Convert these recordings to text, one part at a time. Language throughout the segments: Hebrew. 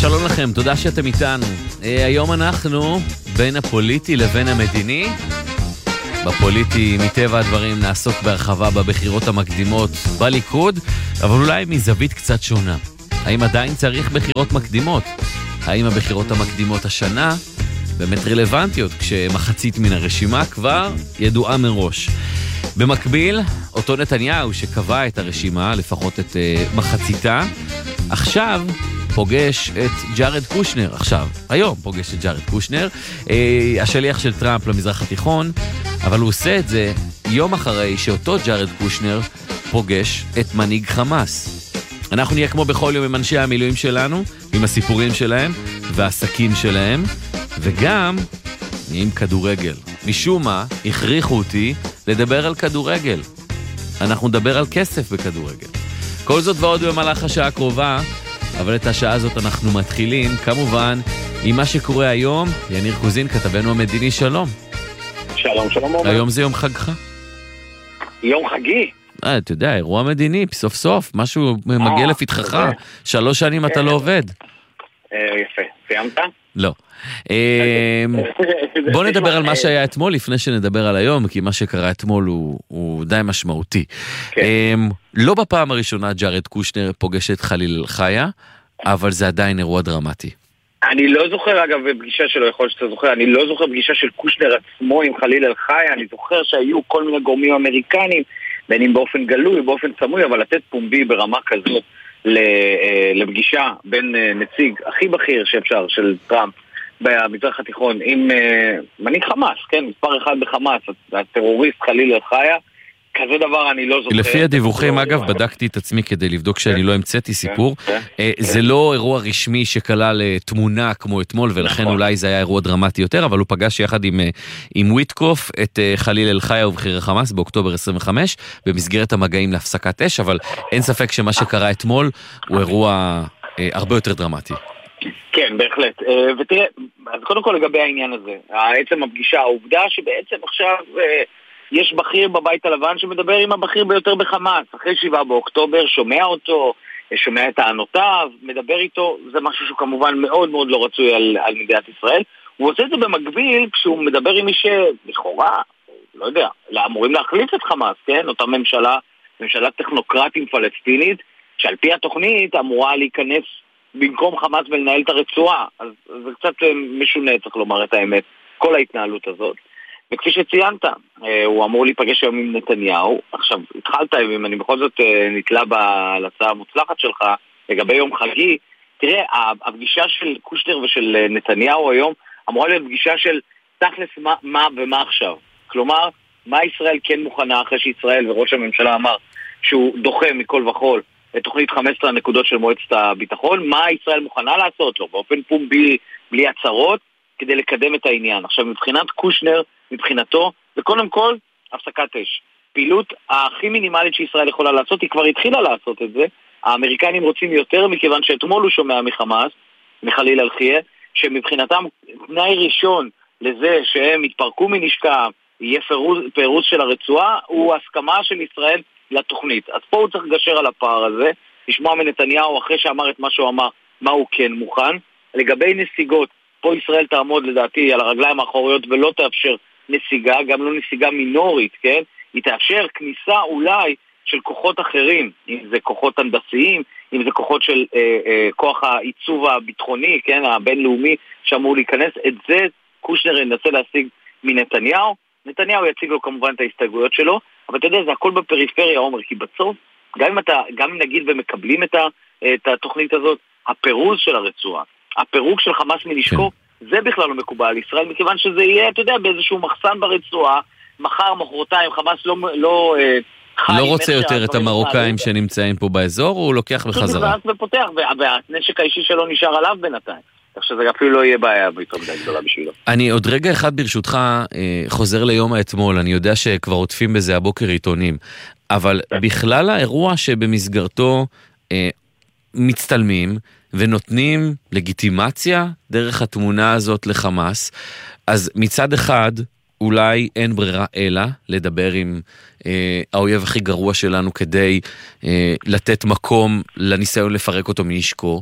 שלום לכם, תודה שאתם איתנו. היום אנחנו בין הפוליטי לבין המדיני. בפוליטי מטבע הדברים נעסוק בהרחבה בבחירות המקדימות בליכוד, אבל אולי מזווית קצת שונה. האם עדיין צריך בחירות מקדימות? האם הבחירות המקדימות השנה באמת רלוונטיות כשמחצית מן הרשימה כבר ידועה מראש? במקביל, אותו נתניהו שקבע את הרשימה, לפחות את מחציתה, עכשיו פוגש את ג'ארד קושנר, היום פוגש את ג'ארד קושנר, השליח של טראמפ למזרח התיכון, אבל הוא עושה את זה יום אחרי שאותו ג'ארד קושנר פוגש את מנהיג חמאס. אנחנו נהיה כמו בכל יום עם אנשי המילואים שלנו, עם הסיפורים שלהם והעסקים שלהם, וגם עם כדורגל. משום מה, הכריחו אותי לדבר על כדורגל. אנחנו נדבר על כסף בכדורגל. כל זאת ועוד במהלך השעה הקרובה, אבל את השעה הזאת אנחנו מתחילים, כמובן, עם מה שקורה היום. יניר קוזין, כתבנו המדיני, שלום. שלום, שלום. היום זה יום חגך. יום חגי? אתה יודע, אירוע מדיני, סוף סוף, משהו מגיע לפתחך. 3 שנים אתה לא עובד. יפה. סיימת? לא. בוא נדבר על מה שהיה אתמול לפני שנדבר על היום, כי מה שקרה אתמול הוא די משמעותי. לא בפעם הראשונה ג'ארד קושנר פוגש את חליל אל-חיה, אבל זה עדיין אירוע דרמטי. אני לא זוכר, אגב, פגישה שלו, יכול להיות שאתה זוכר, אני לא זוכר פגישה של קושנר עצמו עם חליל אל-חיה, אני זוכר שהיו כל מיני גורמים אמריקנים, בין אם באופן גלוי, באופן סמוי, אבל לתת פומבי ברמה כזאת לפגישה בין נציג הכי בכיר שאפשר של טראמפ במזרח התיכון עם מנהיג חמאס, כן, מספר אחד בחמאס, הטרוריסט חליל אל-חיה, כזה דבר אני לא זוכר. לפי הדיווחים, אגב, בדקתי את עצמי כדי לבדוק שאני לא המצאתי סיפור. זה לא אירוע רשמי שכלל תמונה כמו אתמול, ולכן אולי זה היה אירוע דרמטי יותר, אבל הוא פגש יחד עם וויטקוף את חליל אל-חיה ובכיר החמאס באוקטובר 25, במסגרת המגעים להפסקת אש, אבל אין ספק שמה שקרה אתמול הוא אירוע הרבה יותר דרמטי. כן, בהחלט. ותראה, אז קודם כל לגבי העניין הזה, עצם הפגישה, העובדה שבעצם עכשיו יש בכיר בבית הלבן שמדבר עם הבכיר ביותר בחמאס, אחרי 7 באוקטובר, שומע אותו, שומע את טענותיו, מדבר איתו, זה משהו שהוא כמובן מאוד מאוד לא רצוי על מדינת ישראל. הוא עושה את זה במקביל כשהוא מדבר עם מי שלכאורה, לא יודע, אמורים להחליף את חמאס, כן? אותה ממשלה טכנוקרטית פלסטינית, שעל פי התוכנית אמורה להיכנס במקום חמאס ולנהל את הרצועה. אז זה קצת משונה, צריך לומר את האמת, כל ההתנהלות הזאת. וכפי שציינת, הוא אמור להיפגש היום עם נתניהו. עכשיו, התחלת, אם אני בכל זאת נתלה בהלצה המוצלחת שלך, לגבי יום חגי, תראה, הפגישה של קושנר ושל נתניהו היום אמורה להיות פגישה של תכלס מה ומה עכשיו. כלומר, מה ישראל כן מוכנה אחרי שישראל וראש הממשלה אמר שהוא דוחה מכל וכול את תוכנית 15 הנקודות של מועצת הביטחון, מה ישראל מוכנה לעשות לו באופן פומבי, בלי הצהרות, כדי לקדם את העניין. עכשיו, מבחינת קושנר, מבחינתו, זה קודם כל הפסקת אש. פעילות הכי מינימלית שישראל יכולה לעשות, היא כבר התחילה לעשות את זה. האמריקנים רוצים יותר, מכיוון שאתמול הוא שומע מחמאס, מחליל אל-חיה, שמבחינתם תנאי ראשון לזה שהם יתפרקו מנשקה, יהיה פירוס של הרצועה, הוא הסכמה של ישראל לתוכנית. אז פה הוא צריך לגשר על הפער הזה, לשמוע מנתניהו אחרי שאמר את מה שהוא אמר, מה הוא כן מוכן. לגבי נסיגות, פה ישראל תעמוד לדעתי על הרגליים האחוריות ולא תאפשר נסיגה, גם לא נסיגה מינורית, כן? היא תאפשר כניסה אולי של כוחות אחרים, אם זה כוחות הנדסיים, אם זה כוחות של כוח העיצוב הביטחוני, כן? הבינלאומי שאמור להיכנס, את זה קושנר ינסה להשיג מנתניהו, נתניהו יציג לו כמובן את ההסתייגויות שלו, אבל אתה יודע, זה הכל בפריפריה, עומר, כי בסוף, גם נגיד ומקבלים את התוכנית הזאת, הפירוז של הרצועה, הפירוק של חמאס מנשקו, זה בכלל לא מקובל על ישראל, מכיוון שזה יהיה, אתה יודע, באיזשהו מחסן ברצועה, מחר, מחרתיים, חמאס לא רוצה יותר את המרוקאים שנמצאים פה באזור, הוא לוקח בחזרה. ופותח, והנשק האישי שלו נשאר עליו בינתיים. כך שזה אפילו לא יהיה בעיה ביותר מדי גדולה בשבילו. אני עוד רגע אחד ברשותך חוזר ליום האתמול, אני יודע שכבר עוטפים בזה הבוקר עיתונים, אבל בכלל האירוע שבמסגרתו מצטלמים ונותנים לגיטימציה דרך התמונה הזאת לחמאס, אז מצד אחד אולי אין ברירה אלא לדבר עם האויב הכי גרוע שלנו כדי לתת מקום לניסיון לפרק אותו מנשקו,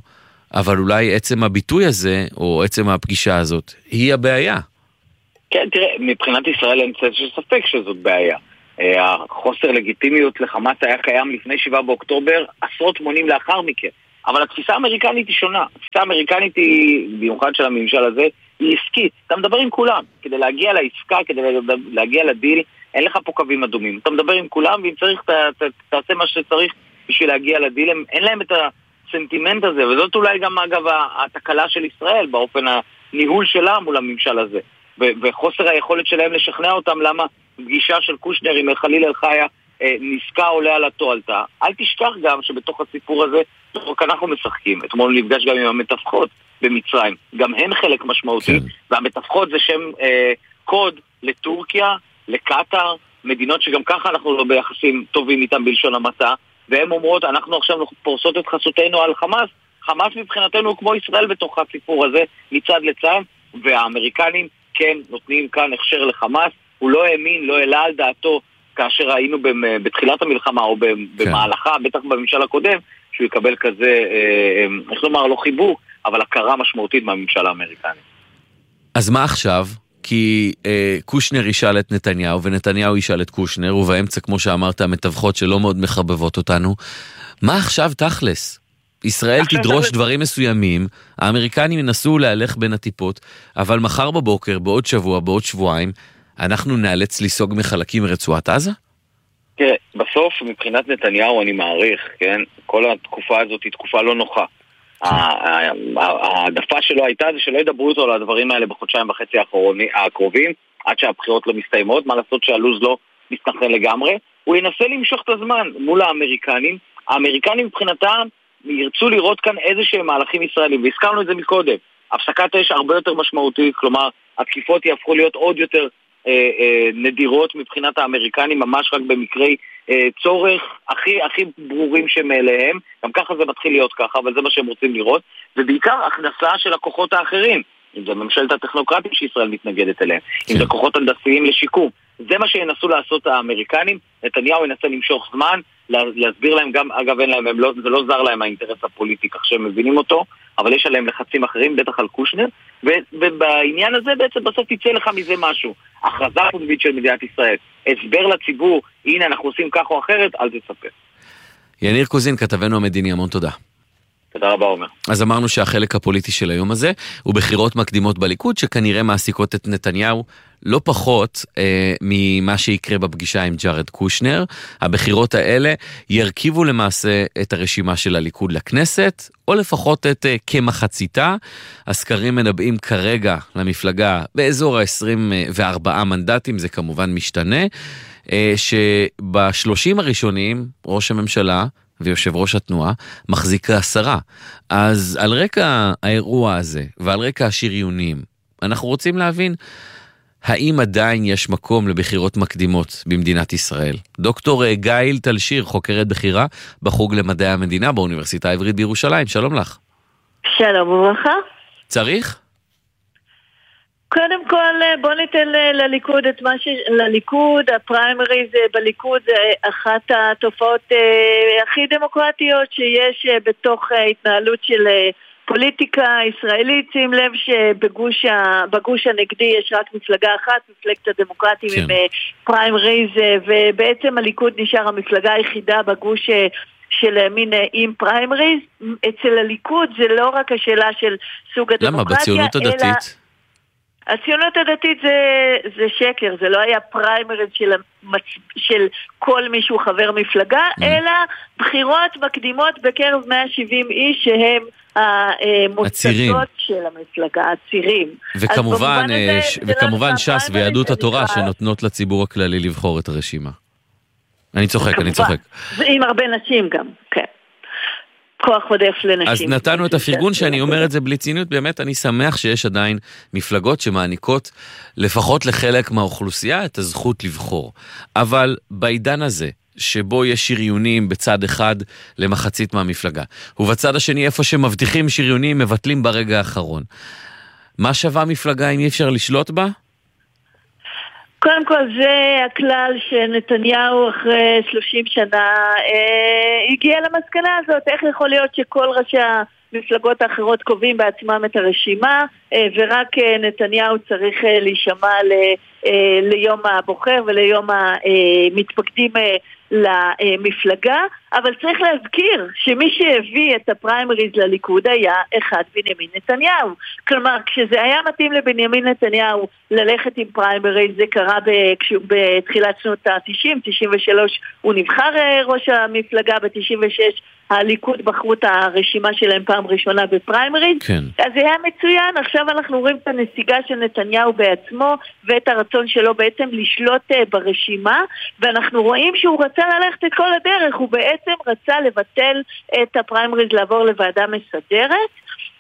אבל אולי עצם הביטוי הזה, או עצם הפגישה הזאת, היא הבעיה. כן, תראה, מבחינת ישראל אין ספק שזאת בעיה. החוסר לגיטימיות לחמאס היה קיים לפני 7 באוקטובר, עשרות מונים לאחר מכן. אבל התפיסה האמריקנית היא שונה. התפיסה האמריקנית היא, במיוחד של הממשל הזה, היא עסקית. אתה מדבר עם כולם. כדי להגיע לעסקה, כדי להגיע לדיל, אין לך פה קווים אדומים. אתה מדבר עם כולם, ואם צריך, תעשה מה שצריך בשביל להגיע לדיל. אין להם את הסנטימנט הזה, וזאת אולי גם, אגב, התקלה של ישראל, באופן הניהול שלה מול הממשל הזה. וחוסר היכולת שלהם לשכנע אותם למה פגישה של קושנר עם חליל אל-חיה נזקה עולה על התועלתה. אל תשכח גם שבתוך הסיפור הזה רק אנחנו משחקים. אתמול נפגש גם עם המתווכות במצרים. גם הן חלק משמעותי, והמתווכות זה שם קוד לטורקיה, לקטר, מדינות שגם ככה אנחנו לא ביחסים טובים איתם בלשון המעטה, והן אומרות, אנחנו עכשיו פורסות את חסותנו על חמאס. חמאס מבחינתנו הוא כמו ישראל בתוך הסיפור הזה, מצד לצד, והאמריקנים כן נותנים כאן הכשר לחמאס. הוא לא האמין, לא העלה על דעתו כאשר היינו בתחילת המלחמה או במהלכה, בטח בממשל הקודם, שהוא יקבל כזה, איך לומר, לא חיבוק, אבל הכרה משמעותית מהממשל האמריקני. אז מה עכשיו? כי קושנר ישאל את נתניהו, ונתניהו ישאל את קושנר, ובאמצע, כמו שאמרת, המתווכות שלא מאוד מחבבות אותנו. מה עכשיו תכלס? ישראל תדרוש דברים מסוימים, האמריקנים ינסו להלך בין הטיפות, אבל מחר בבוקר, בעוד שבוע, בעוד שבועיים, אנחנו נאלץ לסוג מחלקים מרצועת עזה? כן, בסוף מבחינת נתניהו אני מעריך, כן? כל התקופה הזאת היא תקופה לא נוחה. העדפה שלו הייתה זה שלא ידברו אותו על הדברים האלה בחודשיים וחצי הקרובים, עד שהבחירות לא מסתיימות, מה לעשות שהלוז לא מסתכן לגמרי. הוא ינסה למשוך את הזמן מול האמריקנים. האמריקנים מבחינתם ירצו לראות כאן איזה שהם מהלכים ישראלים, והזכרנו את זה מקודם. הפסקת אש הרבה יותר משמעותית, כלומר, התקיפות יהפכו להיות עוד יותר נדירות מבחינת האמריקנים, ממש רק במקרי צורך הכי ברורים שמאליהם. גם ככה זה מתחיל להיות ככה, אבל זה מה שהם רוצים לראות, ובעיקר הכנסה של הכוחות האחרים, אם זה ממשלת הטכנוקרטים שישראל מתנגדת אליהם, אם זה כוחות הנדסיים לשיקום. זה מה שינסו לעשות האמריקנים. נתניהו ינסה למשוך זמן, להסביר להם גם, אגב אין להם, זה לא זר להם האינטרס הפוליטי כך שהם מבינים אותו, אבל יש עליהם לחצים אחרים, בטח על קושנר, ובעניין הזה בעצם בסוף תצא לך מזה משהו. הכרזה פומבית של מדינת ישראל, הסבר לציבור, הנה אנחנו עושים כך או אחרת, אל תספר. יניר קוזין, כתבנו המדיני, המון תודה. תודה רבה, עומר. אז אמרנו שהחלק הפוליטי של היום הזה הוא בחירות מקדימות בליכוד, שכנראה מעסיקות את נתניהו לא פחות ממה שיקרה בפגישה עם ג'ארד קושנר. הבחירות האלה ירכיבו למעשה את הרשימה של הליכוד לכנסת, או לפחות את כמחציתה. הסקרים מנבאים כרגע למפלגה באזור ה-24 מנדטים, זה כמובן משתנה, שב-30 הראשונים ראש הממשלה ויושב ראש התנועה מחזיק 10. אז על רקע האירוע הזה ועל רקע השריונים, אנחנו רוצים להבין האם עדיין יש מקום לבחירות מקדימות במדינת ישראל. דוקטור גאיל תלשיר, חוקרת בחירה בחוג למדעי המדינה באוניברסיטה העברית בירושלים, שלום לך. שלום וברכה. צריך? קודם כל בוא ניתן לליכוד את מה לליכוד, הפריימריז בליכוד זה אחת התופעות הכי דמוקרטיות שיש בתוך התנהלות של פוליטיקה ישראלית. שים לב שבגוש הנגדי יש רק מפלגה אחת, מפלגת הדמוקרטים עם פריימריז, ובעצם הליכוד נשאר המפלגה היחידה בגוש של מין עם פריימריז. אצל הליכוד זה לא רק השאלה של סוג הדמוקרטיה, למה? בציונות הדתית? הציונות הדתית זה שקר, זה לא היה פריימריז של כל מישהו חבר מפלגה, אלא בחירות מקדימות בקרב 170 איש שהם המוצדות של המפלגה, הצירים. וכמובן ש"ס ויהדות התורה שנותנות לציבור הכללי לבחור את הרשימה. אני צוחק. עם הרבה נשים גם, כן. כוח עודף לנשים. אז נתנו את הפרגון שאני אומר את זה בלי ציניות, באמת אני שמח שיש עדיין מפלגות שמעניקות לפחות לחלק מהאוכלוסייה את הזכות לבחור. אבל בעידן הזה, שבו יש שריונים בצד אחד למחצית מהמפלגה, ובצד השני איפה שמבטיחים שריונים מבטלים ברגע האחרון. מה שווה מפלגה אם אי אפשר לשלוט בה? קודם כל זה הכלל שנתניהו אחרי 30 שנה הגיע למסקנה הזאת. איך יכול להיות שכל ראשי המפלגות האחרות קובעים בעצמם את הרשימה, ורק נתניהו צריך להישמע ליום הבוחר וליום המתפקדים למפלגה, אבל צריך להזכיר שמי שהביא את הפריימריז לליכוד היה בנימין נתניהו. כלומר, כשזה היה מתאים לבנימין נתניהו ללכת עם פריימריז, זה קרה בתחילת שנות ה-90, 93 הוא נבחר ראש המפלגה, ב-96 הליכוד בחרו את הרשימה שלהם פעם ראשונה בפריימריז, כן. אז זה היה מצוין. עכשיו אנחנו רואים את הנסיגה של נתניהו בעצמו ואת הרצון שלו בעצם לשלוט ברשימה, ואנחנו רואים שהוא רצה ללכת את כל הדרך, הוא בעצם רצה לבטל את הפריימריז, לעבור לוועדה מסדרת,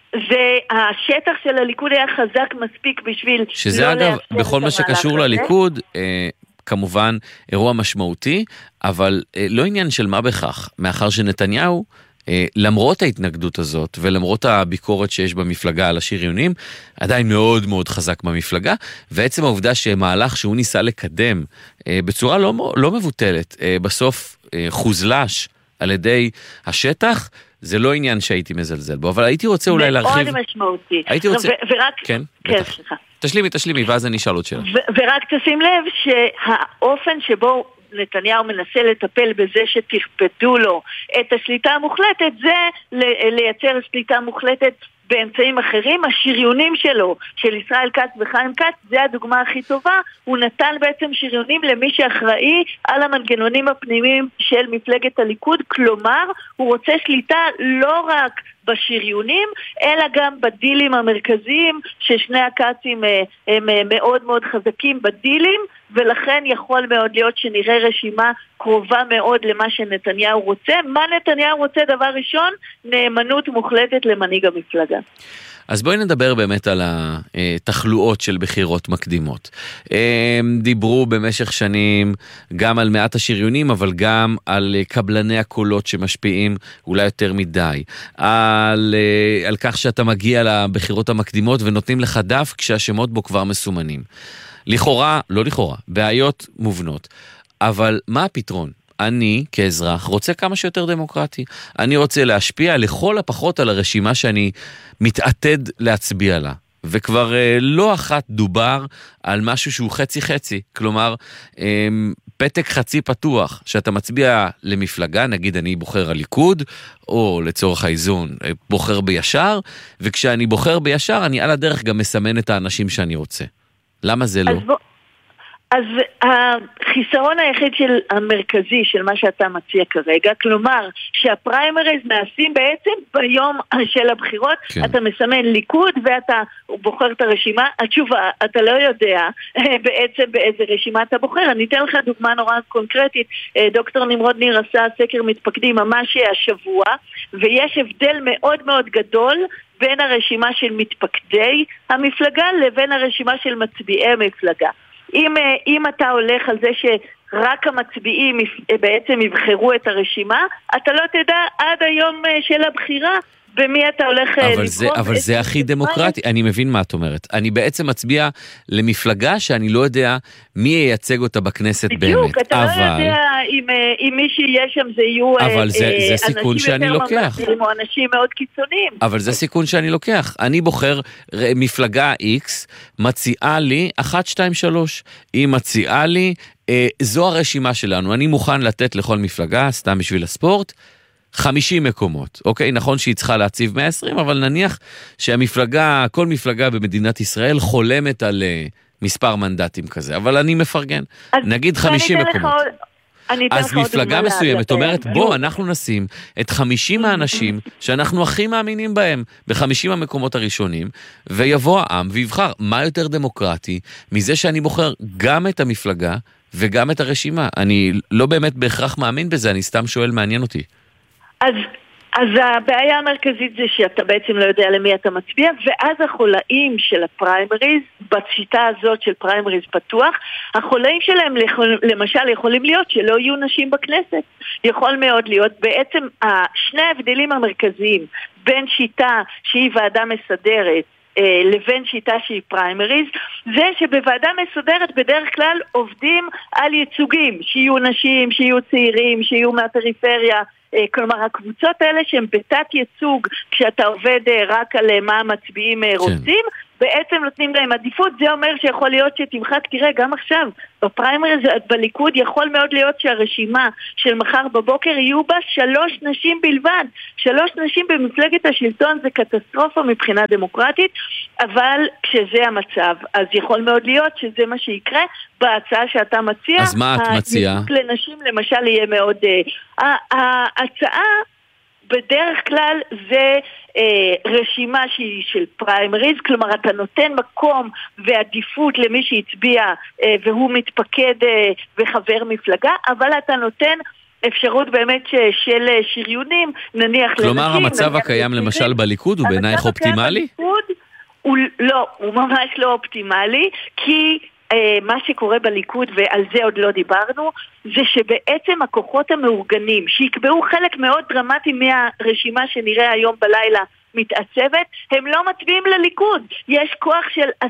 והשטח של הליכוד היה חזק מספיק בשביל שזה אגב, בכל מה שקשור לליכוד, כמובן אירוע משמעותי, אבל לא עניין של מה בכך, מאחר שנתניהו, למרות ההתנגדות הזאת, ולמרות הביקורת שיש במפלגה על השריונים, עדיין מאוד מאוד חזק במפלגה, ועצם העובדה שמהלך שהוא ניסה לקדם, בצורה לא מבוטלת, בסוף חוזלש על ידי השטח, זה לא עניין שהייתי מזלזל בו, אבל הייתי רוצה אולי להרחיב. מאוד משמעותי. הייתי רוצה... ורק... כן, בטח. תשלימי, ואז אני אשאל עוד שאלה. ורק תשים לב שהאופן שבו נתניהו מנסה לטפל בזה שתכבדו לו את השליטה המוחלטת, זה לייצר שליטה מוחלטת באמצעים אחרים. השריונים שלו, של ישראל כץ וחיים כץ, זה הדוגמה הכי טובה. הוא נתן בעצם שריונים למי שאחראי על המנגנונים הפנימיים של מפלגת הליכוד, כלומר, הוא רוצה שליטה לא רק בשריונים, אלא גם בדילים המרכזיים, ששני הקצים הם מאוד מאוד חזקים בדילים, ולכן יכול מאוד להיות שנראה רשימה קרובה מאוד למה שנתניהו רוצה. מה נתניהו רוצה? דבר ראשון, נאמנות מוחלטת למנהיג המפלגה. אז בואי נדבר באמת על התחלואות של בחירות מקדימות. דיברו במשך שנים גם על מעט השריונים, אבל גם על קבלני הקולות שמשפיעים אולי יותר מדי. על כך שאתה מגיע לבחירות המקדימות ונותנים לך דף כשהשמות בו כבר מסומנים. לכאורה, לא לכאורה, בעיות מובנות. אבל מה הפתרון? אני כאזרח רוצה כמה שיותר דמוקרטי. אני רוצה להשפיע לכל הפחות על הרשימה שאני מתעתד להצביע לה. וכבר לא אחת דובר על משהו שהוא חצי-חצי. כלומר, פתק חצי פתוח, שאתה מצביע למפלגה, נגיד אני בוחר הליכוד, או לצורך האיזון, בוחר בישר, וכשאני בוחר בישר, אני על הדרך גם מסמן את האנשים שאני רוצה. למה זה לא? אז החיסרון היחיד המרכזי של מה שאתה מציע כרגע, כלומר שהפריימריז נעשים בעצם ביום של הבחירות, כן. אתה מסמן ליכוד ואתה בוחר את הרשימה, התשובה, אתה לא יודע בעצם באיזה רשימה אתה בוחר. אני אתן לך דוגמה נורא קונקרטית, דוקטור נמרוד ניר עשה סקר מתפקדים ממש השבוע, ויש הבדל מאוד מאוד גדול בין הרשימה של מתפקדי המפלגה לבין הרשימה של מצביעי המפלגה. אם אתה הולך על זה שרק המצביעים בעצם יבחרו את הרשימה, אתה לא תדע עד היום של הבחירה במי אתה הולך לבחור. אבל זה הכי דמוקרטי, אני מבין מה את אומרת. אני בעצם מצביע למפלגה שאני לא יודע מי ייצג אותה בכנסת באמת. בדיוק, אתה לא יודע אם מי שיהיה שם זה יהיו אנשים יותר ממלכתיים או אנשים מאוד קיצוניים. אבל זה סיכון שאני לוקח. אני בוחר מפלגה X, מציעה לי 1, 2, 3. היא מציעה לי, זו הרשימה שלנו. אני מוכן לתת לכל מפלגה, סתם בשביל הספורט, 50 מקומות, אוקיי? נכון שהיא צריכה להציב 120, אבל נניח שהמפלגה, כל מפלגה במדינת ישראל חולמת על מספר מנדטים כזה, אבל אני מפרגן. נגיד 50 מקומות. אז מפלגה מסוימת אומרת, בוא, אנחנו נשים את 50 האנשים שאנחנו הכי מאמינים בהם ב50 המקומות הראשונים, ויבוא העם ויבחר מה יותר דמוקרטי מזה שאני בוחר גם את המפלגה וגם את הרשימה. אני לא באמת בהכרח מאמין בזה, אני סתם שואל, מעניין אותי. אז הבעיה המרכזית זה שאתה בעצם לא יודע למי אתה מצביע, ואז החולאים של הפריימריז, בשיטה הזאת של פריימריז פתוח, החולאים שלהם למשל יכולים להיות שלא יהיו נשים בכנסת. יכול מאוד להיות בעצם שני ההבדלים המרכזיים בין שיטה שהיא ועדה מסדרת לבין שיטה שהיא פריימריז, זה שבוועדה מסודרת בדרך כלל עובדים על ייצוגים, שיהיו נשים, שיהיו צעירים, שיהיו מהפריפריה, כלומר הקבוצות האלה שהן בתת ייצוג כשאתה עובד רק על מה המצביעים רוצים, בעצם נותנים להם עדיפות. זה אומר שיכול להיות שתמחק, תראה, גם עכשיו בפריימריז בליכוד יכול מאוד להיות שהרשימה של מחר בבוקר יהיו בה 3 נשים בלבד. 3 נשים במפלגת השלטון זה קטסטרופה מבחינה דמוקרטית, אבל כשזה המצב, אז יכול מאוד להיות שזה מה שיקרה בהצעה שאתה מציע. אז מה את מציעה? לנשים למשל יהיה מאוד... ההצעה בדרך כלל זה רשימה שהיא של פריימריז, כלומר אתה נותן מקום ועדיפות למי שהצביע והוא מתפקד וחבר מפלגה, אבל אתה נותן אפשרות באמת של שריונים, נניח לנשים. כלומר המצב הקיים למשל בליכוד הוא בעינייך אופטימלי? לא, הוא ממש לא אופטימלי, כי מה שקורה בליכוד, ועל זה עוד לא דיברנו, זה שבעצם הכוחות המאורגנים שיקבעו חלק מאוד דרמטי מהרשימה שנראה היום בלילה מתעצבת, הם לא מצביעים לליכוד. יש כוח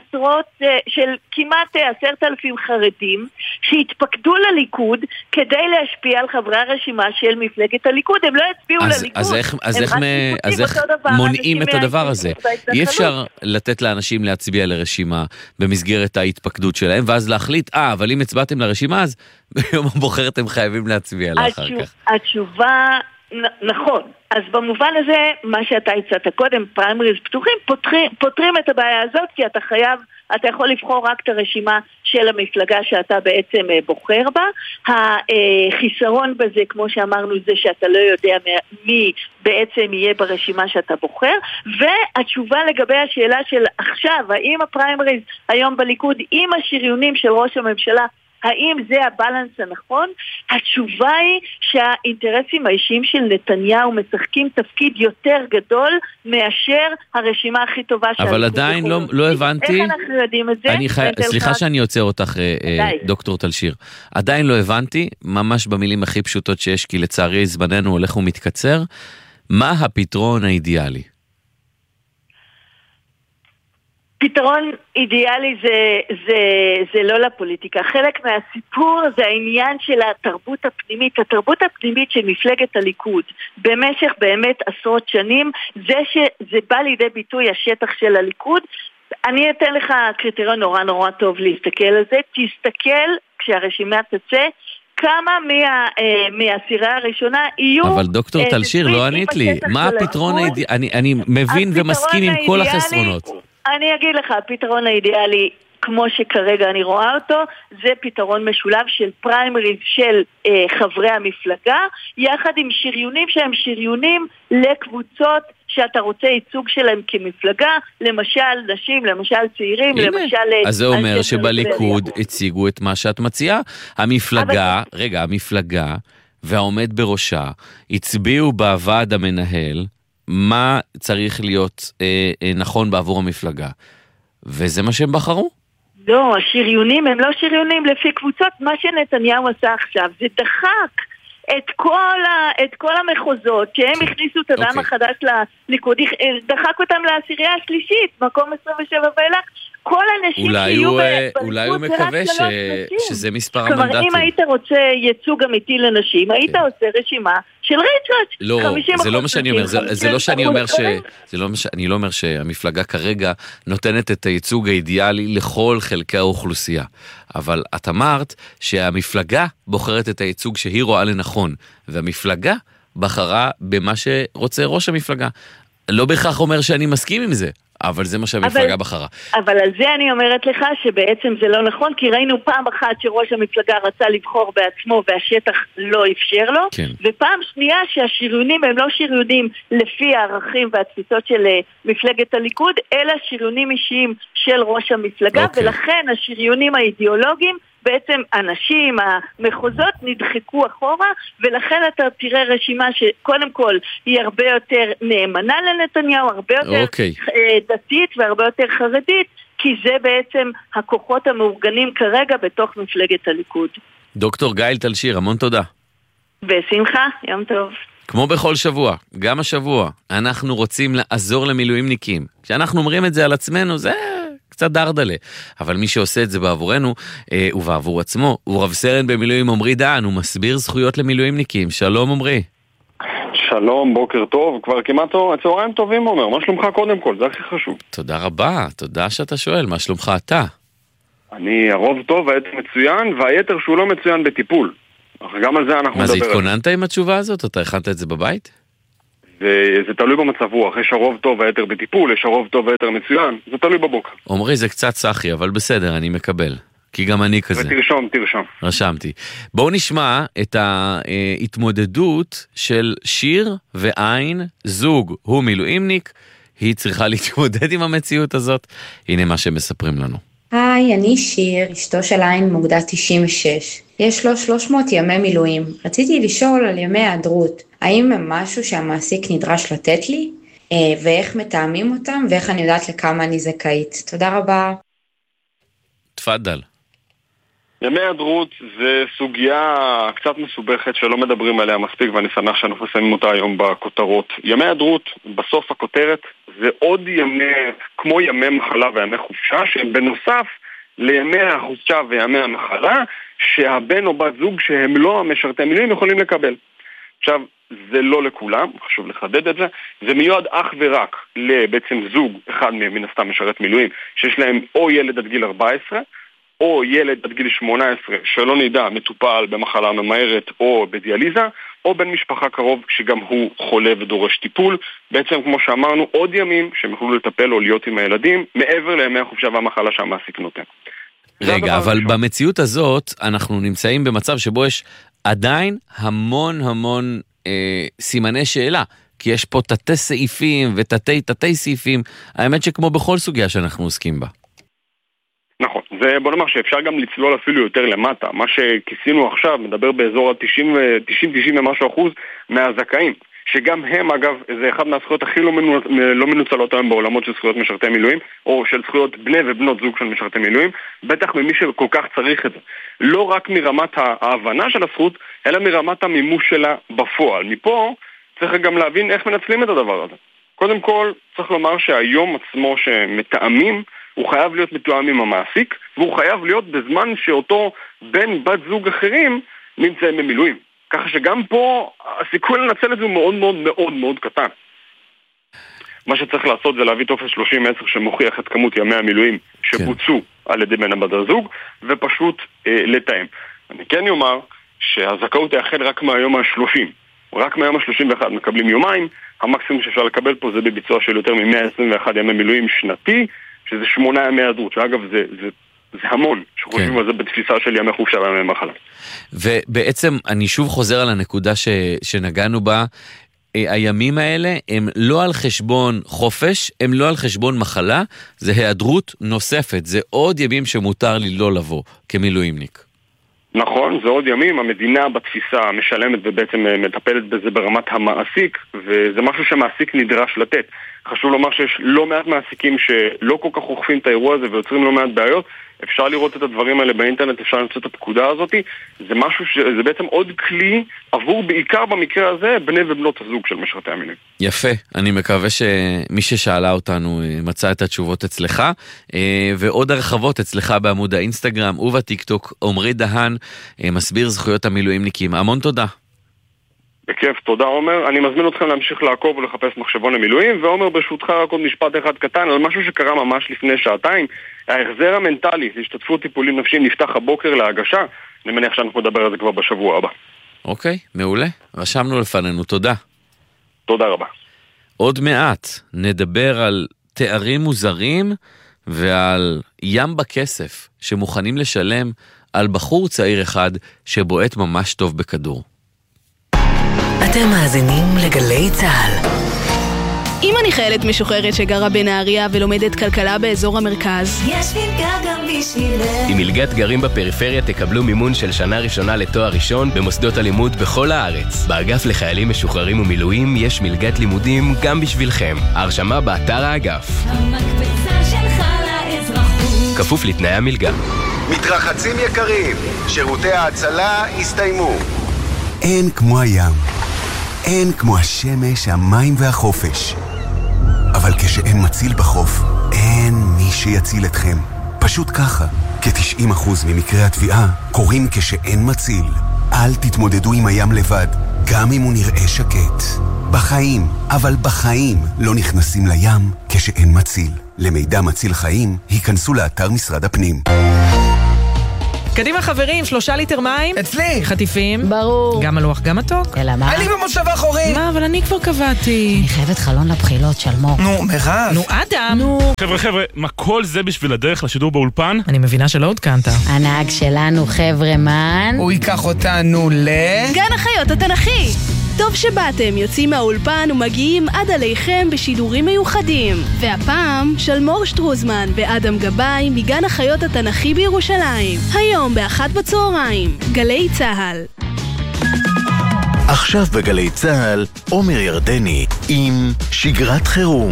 של כמעט 10,000 חרדים שהתפקדו לליכוד כדי להשפיע על חברי הרשימה של מפלגת הליכוד. הם לא יצביעו לליכוד. אז איך מונעים את הדבר הזה? אי אפשר לתת לאנשים להצביע לרשימה במסגרת ההתפקדות שלהם, ואז להחליט, אבל אם הצבעתם לרשימה, אז ביום הבוחר אתם חייבים להצביע לאחר כך. התשובה... נכון, אז במובן הזה מה שאתה הצעת קודם, פריימריז פתוחים, פותרים את הבעיה הזאת, כי אתה יכול לבחור רק את הרשימה של המפלגה שאתה בעצם בוחר בה. החיסרון בזה, כמו שאמרנו, זה שאתה לא יודע מי בעצם יהיה ברשימה שאתה בוחר, והתשובה לגבי השאלה של עכשיו, האם הפריימריז היום בליכוד עם השריונים של ראש הממשלה, האם זה הבלנס הנכון? התשובה היא שהאינטרסים האישיים של נתניהו משחקים תפקיד יותר גדול מאשר הרשימה הכי טובה של... אבל עדיין לא הבנתי... איך אנחנו יודעים את זה? סליחה שאני עוצר אותך, דוקטור תלשיר. עדיין לא הבנתי, ממש במילים הכי פשוטות שיש, כי לצערי זמננו הולך ומתקצר, מה הפתרון האידיאלי? פתרון אידיאלי זה לא לפוליטיקה. חלק מהסיפור זה העניין של התרבות הפנימית. התרבות הפנימית של מפלגת הליכוד במשך באמת עשרות שנים, זה שזה בא לידי ביטוי השטח של הליכוד. אני אתן לך קריטריון נורא טוב להסתכל על זה. תסתכל כשהרשימה תצא, כמה מהסירה הראשונה יהיו... אבל דוקטור תלשיר, לא ענית לי. מה הפתרון האידיאלי? אני מבין ומסכים עם כל החסרונות. אני אגיד לך, הפתרון האידיאלי, כמו שכרגע אני רואה אותו, זה פתרון משולב של פריימריז של חברי המפלגה, יחד עם שריונים שהם שריונים לקבוצות שאתה רוצה ייצוג שלהם כמפלגה, למשל נשים, למשל צעירים, למשל... אז זה אומר שבליכוד הציגו את מה שאת מציעה. המפלגה והעומד בראשה הצביעו בוועד המנהל מה צריך להיות נכון בעבור המפלגה. וזה מה שהם בחרו? לא, השריונים הם לא שריונים לפי קבוצות. מה שנתניהו עשה עכשיו זה דחק את כל המחוזות שהם הכניסו את הדם החדש לליכוד, דחק אותם לעשירייה השלישית, מקום 27 ואילך. כל הנשים שיהיו אולי הוא מקווה שזה מספר המנדטים. כלומר, אם היית רוצה ייצוג אמיתי לנשים, היית עושה רשימה של ריצ'רד. לא, זה לא מה שאני אומר. אני לא אומר שהמפלגה כרגע נותנת את הייצוג האידיאלי לכל חלקי האוכלוסייה. אבל את אמרת שהמפלגה בוחרת את הייצוג שהיא רואה לנכון, והמפלגה בחרה במה שרוצה ראש המפלגה. לא בהכרח אומר שאני מסכים עם זה. אבל זה מה שהמפלגה בחרה. אבל על זה אני אומרת לך שבעצם זה לא נכון, כי ראינו פעם אחת שראש המפלגה רצה לבחור בעצמו והשטח לא אפשר לו, כן. ופעם שנייה שהשריונים הם לא שריונים לפי הערכים והתפיסות של מפלגת הליכוד, אלא שריונים אישיים של ראש המפלגה, ולכן השריונים האידיאולוגיים בעצם אנשים, המחוזות נדחקו אחורה, ולכן אתה תראה רשימה שקודם כל היא הרבה יותר נאמנה לנתניהו, הרבה יותר דתית והרבה יותר חרדית, כי זה בעצם הכוחות המאורגנים כרגע בתוך מפלגת הליכוד. דוקטור גאיל תלשיר, המון תודה. בשמחה, יום טוב. כמו בכל שבוע, גם השבוע, אנחנו רוצים לעזור למילואימניקים. כשאנחנו אומרים את זה על עצמנו, זה קצת דרדלה. אבל מי שעושה את זה בעבורנו, ובעבור עצמו, הוא רב סרן במילואים עמרי דהן, הוא מסביר זכויות למילואימניקים. שלום עמרי. שלום, בוקר טוב, כבר כמעט צהריים טובים, אומר, מה שלומך קודם כל, זה הכי חשוב. תודה רבה, תודה שאתה שואל, מה שלומך אתה? אני הרוב טוב, היתר מצוין, והיתר שהוא לא מצוין בטיפול. גם על זה אנחנו נדבר. מה זה, התכוננת עם התשובה הזאת? אתה הכנת את זה בבית? זה תלוי במצב רוח, יש הרוב טוב והיתר בטיפול, יש הרוב טוב והיתר מצוין, זה תלוי בבוקר. אומרי, זה קצת סחי, אבל בסדר, אני מקבל. כי גם אני כזה. ותרשום. רשמתי. בואו נשמע את ההתמודדות של שיר ועין, זוג, הוא מילואימניק, היא צריכה להתמודד עם המציאות הזאת. הנה מה שמספרים לנו. היי, אני שיר, אשתו של עין מוגדה 96. יש לו 300 ימי מילואים. רציתי לשאול על ימי היעדרות. האם הם משהו שהמעסיק נדרש לתת לי? ואיך מתאמים אותם? ואיך אני יודעת לכמה אני זכאית? תודה רבה. תפדל. ימי היעדרות זה סוגיה קצת מסובכת שלא מדברים עליה מספיק, ואני שמח שאנחנו שמים אותה היום בכותרות. ימי היעדרות, בסוף הכותרת, זה עוד ימי, כמו ימי מחלה וימי חופשה, שהם בנוסף לימי החופשה וימי המחלה, שהבן או בת זוג שהם לא המשרתי מילואים יכולים לקבל. עכשיו, זה לא לכולם, חשוב לחדד את זה, זה מיועד אך ורק לבעצם זוג, אחד מן הסתם משרת מילואים, שיש להם או ילד עד גיל 14, או ילד עד גיל 18 שלא נדע מטופל במחלה ממהרת או בדיאליזה, או בן משפחה קרוב שגם הוא חולה ודורש טיפול. בעצם כמו שאמרנו, עוד ימים שהם יוכלו לטפל או להיות עם הילדים מעבר לימי החופשה והמחלה שהמעסיק נותן. רגע, אבל ראשון. במציאות הזאת אנחנו נמצאים במצב שבו יש עדיין המון סימני שאלה, כי יש פה תתי סעיפים ותתי סעיפים, האמת שכמו בכל סוגיה שאנחנו עוסקים בה. נכון, זה בוא נאמר שאפשר גם לצלול אפילו יותר למטה. מה שכיסינו עכשיו מדבר באזור ה-90 ומשהו אחוז מהזכאים, שגם הם אגב, זה אחד מהזכויות הכי לא מנוצלות היום בעולמות של זכויות משרתי מילואים, או של זכויות בני ובנות זוג של משרתי מילואים, בטח ממי שכל כך צריך את זה. לא רק מרמת ההבנה של הזכות, אלא מרמת המימוש שלה בפועל. מפה צריך גם להבין איך מנצלים את הדבר הזה. קודם כל, צריך לומר שהיום עצמו שמתאמים, הוא חייב להיות מתואם עם המעסיק, והוא חייב להיות בזמן שאותו בן בת זוג אחרים נמצאים במילואים. ככה שגם פה הסיכוי לנצל את זה הוא מאוד מאוד מאוד מאוד קטן. מה שצריך לעשות זה להביא טופס 30-10 שמוכיח את כמות ימי המילואים שבוצעו על ידי בן בת הזוג, ופשוט לתאם. אני כן אומר שהזכאות תאחל רק מהיום ה-30. רק מהיום ה-31 מקבלים יומיים, המקסימום שאפשר לקבל פה זה בביצוע של יותר מ-121 ימי מילואים שנתי, שזה 8 ימי היעדרות, שאגב זה המון, שחושבים על זה בתפיסה של ימי חופשה וימי מחלה. ובעצם אני שוב חוזר על הנקודה שנגענו בה, הימים האלה הם לא על חשבון חופש, הם לא על חשבון מחלה, זה היעדרות נוספת, זה עוד ימים שמותר לי לא לבוא כמילואימניק. נכון, זה עוד ימים, המדינה בתפיסה משלמת ובעצם מטפלת בזה ברמת המעסיק, וזה משהו שמעסיק נדרש לתת. חשוב לומר שיש לא מעט מעסיקים שלא כל כך אוכפים את האירוע הזה ויוצרים לא מעט בעיות. אפשר לראות את הדברים האלה באינטרנט, אפשר למצוא את הפקודה הזאת. זה משהו זה בעצם עוד כלי עבור בעיקר במקרה הזה בני ובנות הזוג של משרתי המילואים. יפה, אני מקווה שמי ששאלה אותנו מצא את התשובות אצלך, ועוד הרחבות אצלך בעמוד האינסטגרם ובטיקטוק. עומרי דהן מסביר זכויות המילואימניקים. המון תודה. בכיף, תודה עומר. אני מזמין אתכם להמשיך לעקוב ולחפש מחשבון למילואים, ועומר ברשותך רק עוד משפט אחד קטן על משהו שקרה ממש לפני שעתיים. ההחזר המנטלי להשתתפות טיפולים נפשיים נפתח הבוקר להגשה, אני מניח שאנחנו נדבר על זה כבר בשבוע הבא. אוקיי, מעולה, רשמנו לפנינו, תודה. תודה רבה. עוד מעט נדבר על תארים מוזרים ועל ים בכסף שמוכנים לשלם על בחור צעיר אחד שבועט ממש טוב בכדור. אתם מאזינים לגלי צהל. אם אני חיילת משוחררת שגרה בנהריה ולומדת כלכלה באזור המרכז, יש מלגה גם בשבילך. עם מלגת גרים בפריפריה תקבלו מימון של שנה ראשונה לתואר ראשון במוסדות הלימוד בכל הארץ. באגף לחיילים משוחררים ומילואים יש מלגת לימודים גם בשבילכם. הרשמה באתר האגף. המקבצה שלך לאזרחות. כפוף לתנאי המלגה. מתרחצים יקרים, שירותי ההצלה הסתיימו. אין כמו הים, אין כמו השמש, המים והחופש. אבל כשאין מציל בחוף, אין מי שיציל אתכם. פשוט ככה, כ-90% ממקרי התביעה קורים כשאין מציל. אל תתמודדו עם הים לבד, גם אם הוא נראה שקט. בחיים, אבל בחיים לא נכנסים לים כשאין מציל. למידע מציל חיים, היכנסו לאתר משרד הפנים. קדימה חברים, 3 ליטר מים. אצלי. חטיפים. ברור. גם מלוח, גם מתוק. אלא מה? אני במושב האחורי. מה, אבל אני כבר קבעתי. אני חייבת חלון לבחילות, שלמור. נו, מירב. נו, אדם. נו. חבר'ה, מה כל זה בשביל הדרך לשידור באולפן? אני מבינה שלא עודכנת. הנהג שלנו, חבר'ה מן. הוא ייקח אותנו גן החיות התנ"כי. טוב שבאתם, יוצאים מהאולפן ומגיעים עד עליכם בשידורים מיוחדים. והפעם, שלמור שטרוזמן ואדם גבאי מגן החיות התנ"כי בירושלים. היום ב13:00, גלי צהל. עכשיו בגלי צהל, עומר ירדני עם שגרת חירום.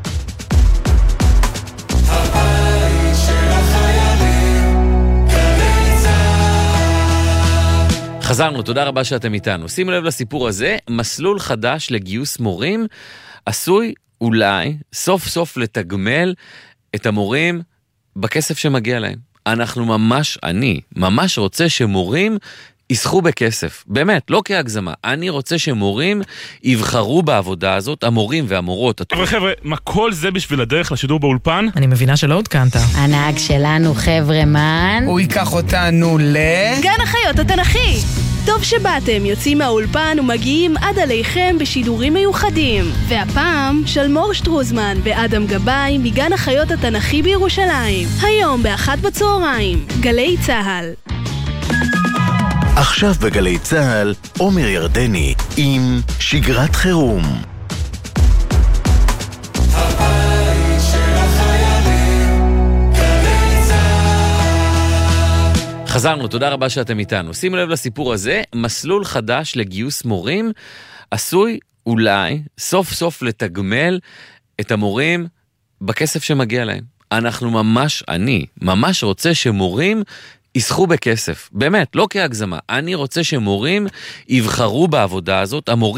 חזרנו, תודה רבה שאתם איתנו. שימו לב לסיפור הזה, מסלול חדש לגיוס מורים עשוי אולי סוף סוף לתגמל את המורים בכסף שמגיע להם. אני ממש רוצה שמורים יסחו בכסף, באמת, לא כהגזמה. אני רוצה שמורים יבחרו בעבודה הזאת, המורים והמורות. חבר'ה, מה כל זה בשביל הדרך לשידור באולפן? אני מבינה שלא עודכנת. הנהג שלנו, חבר'ה מן. הוא ייקח אותנו גן החיות התנ"כי. טוב שבאתם, יוצאים מהאולפן ומגיעים עד עליכם בשידורים מיוחדים. והפעם, שלמור שטרוזמן ואדם גבאי מגן החיות התנ"כי בירושלים. היום ב13:00, גלי צהל. עכשיו בגלי צהל, עומר ירדני עם שגרת חירום. חזרנו, תודה רבה שאתם איתנו. שימו לב לסיפור הזה, מסלול חדש לגיוס מורים עשוי אולי סוף סוף לתגמל את המורים בכסף שמגיע להם. אני ממש רוצה שמורים יסחו בכסף, באמת, לא כהגזמה. אני רוצה שמורים יבחרו בעבודה הזאת, המורים